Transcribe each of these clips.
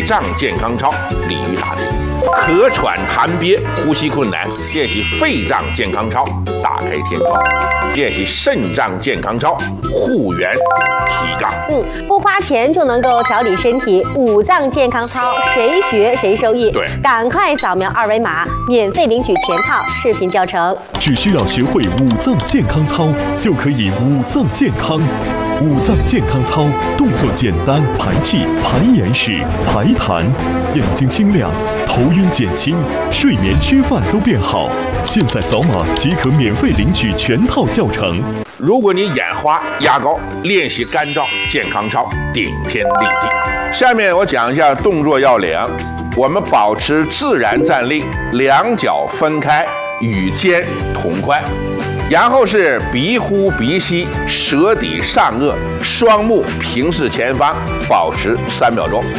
脏健康操，利于打铁。咳喘痰憋、呼吸困难，练习肺脏健康操，打开天窗；练习肾脏健康操，护元提杠。 不花钱就能够调理身体，五脏健康操，谁学谁受益。 对， 赶快扫描二维码，免费领取全套视频教程。 只需要学会五脏健康操，就可以五脏健康。五脏健康操动作简单，排气、排眼屎、排痰，眼睛清亮，头晕减轻，睡眠吃饭都变好。现在扫码即可免费领取全套教程。 如果你眼花、牙膏，练习干燥健康操，顶天立地。下面我讲一下动作要领。我们保持自然站立，两脚分开，与肩同宽。然后是鼻呼鼻吸，舌抵上颚，双目平视前方，保持3秒钟。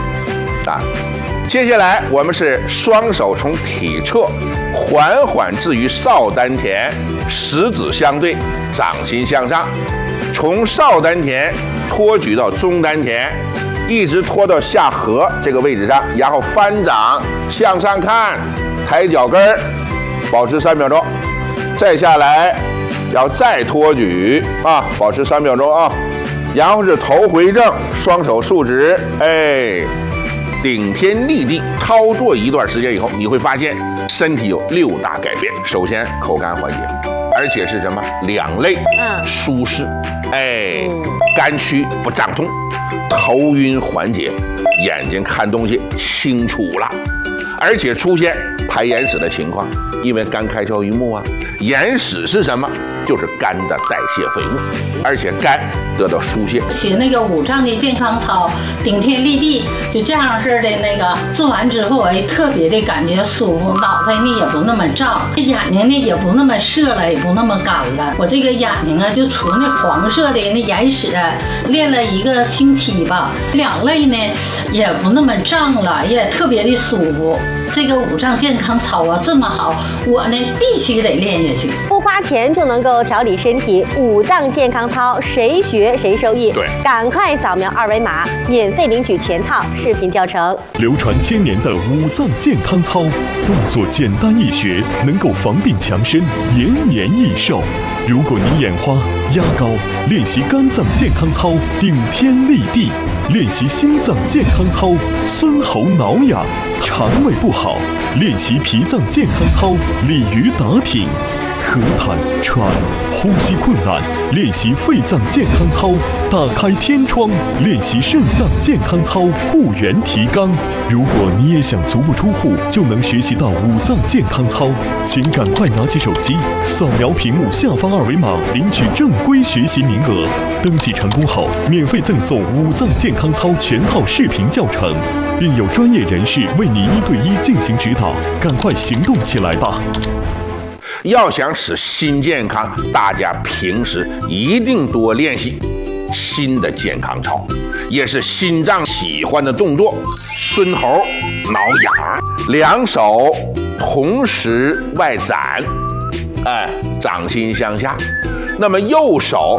接下来我们是双手从体侧缓缓置于少丹田，食指相对，掌心向上，从少丹田托举到中丹田，一直拖到下颌这个位置上，然后翻掌向上看，抬脚跟儿，保持3秒钟。再下来，然后再托举保持3秒钟啊。然后是头回正，双手竖直，顶天立地。操作一段时间以后，你会发现身体有6大改变。首先，口干缓解，而且是什么？两肋舒适，肝区不胀痛，头晕缓解，眼睛看东西清楚了，而且出现排眼屎的情况。因为肝开窍于目啊，眼屎是什么？就是肝的代谢废物，而且肝得到疏泄。 学那个五脏的健康操，顶天立地，就这样式的那个做完之后，特别的感觉舒服，脑袋呢也不那么胀，眼睛呢也不那么涩了，也不那么干了。我这个眼睛啊，就除那黄色的那眼屎，练了1个星期吧，两肋呢也不那么胀了，也特别的舒服。这个五脏健康操啊这么好，我呢必须得练下去。 不花钱就能够调理身体，五脏健康操，谁学谁受益。 对， 赶快扫描二维码，免费领取全套视频教程。 流传1000年的五脏健康操，动作简单易学，能够防病强身，延年益寿。如果你眼花、压高，练习肝脏健康操，顶天立地；练习心脏健康操，孙喉挠痒；肠胃不好，练习脾脏健康操，利于打挺；咳痰、喘、呼吸困难，练习肺脏健康操，打开天窗；练习肾脏健康操，护元提纲。如果你也想足不出户就能学习到五脏健康操，请赶快拿起手机，扫描屏幕下方2维码，领取正规学习名额。登记成功后，免费赠送五脏健康操全套视频教程，并有专业人士为你1对1进行指导。赶快行动起来吧！ 要想使心健康，大家平时一定多练习心的健康操，也是心脏喜欢的动作。孙喉挠痒，两手同时外展，掌心向下。那么右手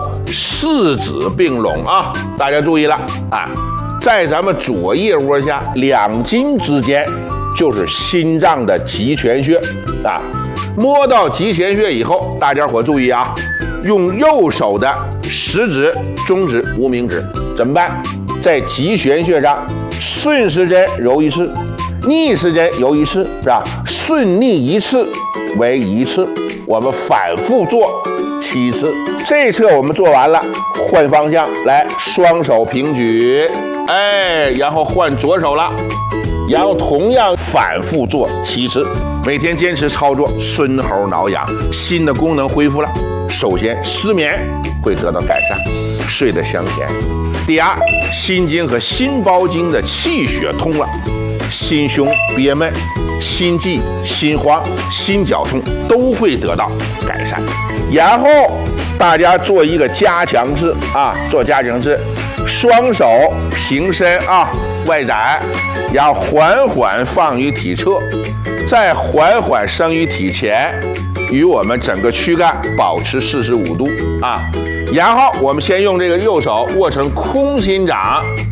4指并拢啊，大家注意了在咱们左腋窝下2筋之间就是心脏的极泉穴摸到极泉穴以后，大家伙注意啊，用右手的食指、中指、无名指怎么办？在极泉穴上顺时针揉1次，逆时针揉1次，是吧？顺逆1次为1次，我们反复做7次。这一侧我们做完了，换方向来，双手平举，然后换左手了，然后同样反复做7次。每天坚持操作，孙喉挠痒，心的功能恢复了。首先，失眠会得到改善，睡得香甜。第二，心经和心包经的气血通了，心胸憋闷、心悸、心慌、心绞痛都会得到改善。然后大家做一个加强式做加强式，双手平伸外展，然后缓缓放于体侧，再缓缓升于体前，与我们整个躯干保持45度然后我们先用这个右手握成空心掌，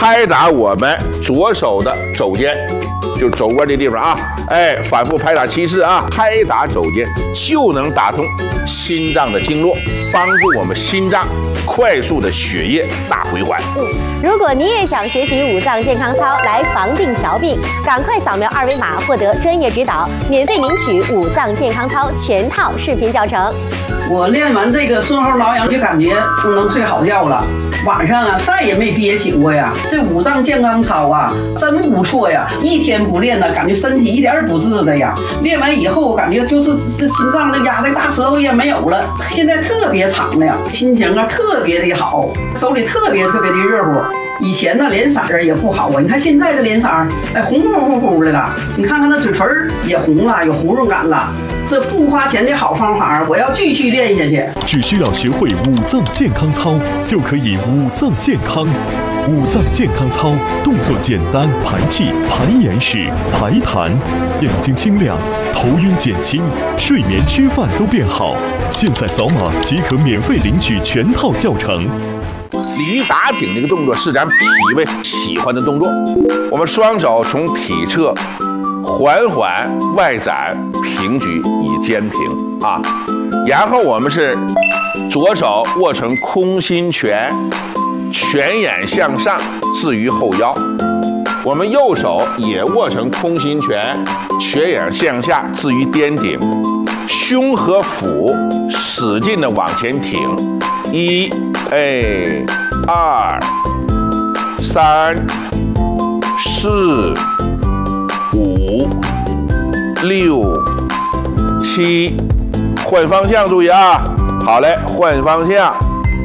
拍打我们左手的肘尖，就肘关这地方啊，哎，反复拍打7次啊，拍打肘尖就能打通心脏的经络，帮助我们心脏快速的血液大回环。 如果你也想学习五脏健康操来防病调病，赶快扫描2维码获得专业指导，免费领取五脏健康操全套视频教程。 我练完这个顺后挠痒，就感觉能睡好觉了。晚上啊，再也没憋醒过呀。这五脏健康操啊，真不错呀！一天不练呢，感觉身体一点儿不治的呀。练完以后，感觉就是这心脏的压的大舌头也没有了，现在特别长了呀，心情啊特别的好，手里特别的热乎。以前呢脸色儿也不好啊，你看现在的脸色儿，哎，红乎乎的了。你看看那嘴唇也红了，有红润感了。这不花钱的好方法，我要继续练下去。 只需要学会五脏健康操，就可以五脏健康。五脏健康操动作简单，排气、排眼屎、排痰，眼睛清亮，头晕减轻，睡眠吃饭都变好。现在扫码即可免费领取全套教程。 鲤鱼打挺这个动作是咱脾胃喜欢的动作。我们双手从体侧缓缓外展平举以肩平啊，然后我们是左手握成空心拳，拳眼向上置于后腰，我们右手也握成空心拳，拳眼向下置于颠顶，胸和腹使劲的往前挺，1、2、3、4、5、6、7，换方向注意啊！好嘞，换方向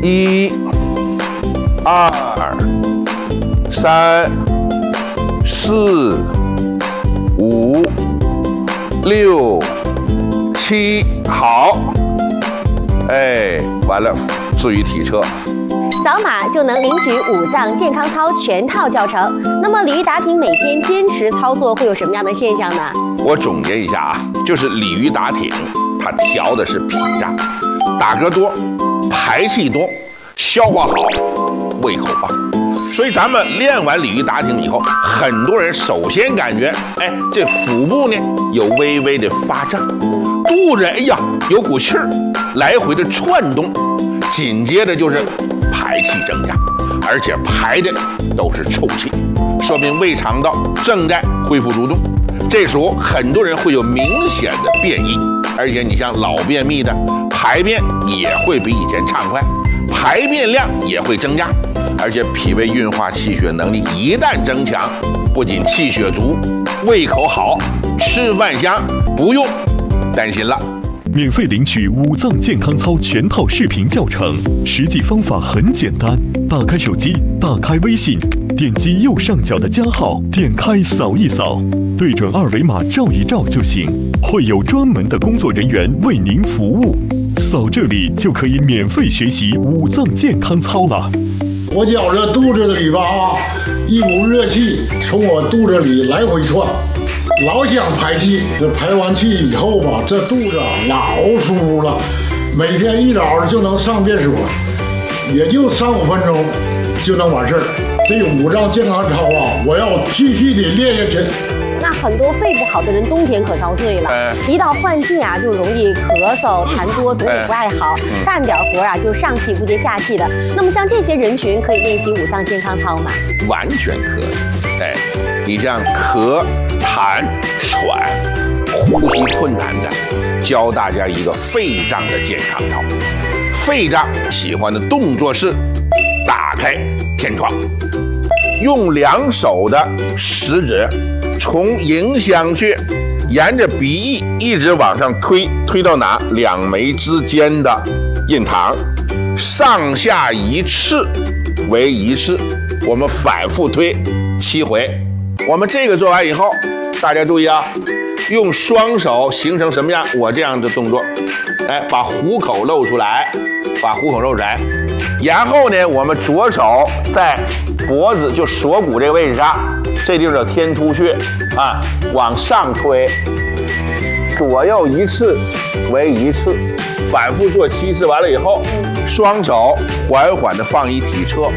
，1、2、3、4、5、6、7，好，哎，完了，置于体侧。 扫码就能领取五脏健康操全套教程。那么鲤鱼打挺每天坚持操作会有什么样的现象呢？ 我总结一下啊，就是鲤鱼打挺，它调的是脾脏，打嗝多，排气多，消化好，胃口棒。所以咱们练完鲤鱼打挺以后，很多人首先感觉，哎，这腹部呢有微微的发胀，肚子哎呀有股气儿来回的窜动，紧接着就是排气增加，而且排的都是臭气，说明胃肠道正在恢复蠕动。这时候很多人会有明显的便意，而且你像老便秘的，排便也会比以前畅快，排便量也会增加，而且脾胃运化气血能力一旦增强，不仅气血足，胃口好，吃饭香，不用担心了。 免费领取五脏健康操全套视频教程，实际方法很简单，打开手机，打开微信，点击右上角的加号，点开扫一扫，对准2维码照一照就行，会有专门的工作人员为您服务。扫这里就可以免费学习五脏健康操了。 我觉着肚子里吧一股热气从我肚子里来回窜，老想排气。这排完气以后吧，这肚子老舒服了，每天一早就能上便所，也就3、5分钟就能完事儿。这五脏健康操啊，我要继续的练下去。 那很多肺不好的人冬天可遭罪了，一到换季啊就容易咳嗽、痰多，总体不爱好，干点活啊就上气不接下气的。那么像这些人群可以练习五脏健康操吗？ 完全可以。哎，你像咳、痰、喘、呼吸困难的，教大家一个肺脏的健康操。肺脏喜欢的动作是打开天窗，用2手的食指从迎香穴沿着鼻翼一直往上推，推到哪？2眉之间的印堂，上下1次为1次，我们反复推7回。我们这个做完以后，大家注意啊，用双手形成什么样？我这样的动作，哎，把虎口露出来，把虎口露出来。然后呢，我们左手在脖子就锁骨这个位置上，这地方叫天突穴啊，往上推，左右1次为1次，反复做7次。完了以后，双手缓缓的放于体侧，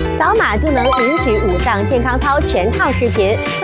扫码就能领取5脏健康操全套视频。